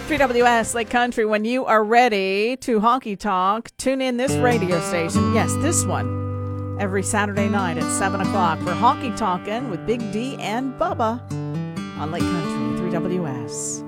3WS Lake Country. When you are ready to honky tonk, tune in this radio station. Yes, this one. Every Saturday night at 7 o'clock for Honky Tonkin' with Big D and Bubba on Lake Country 3WS.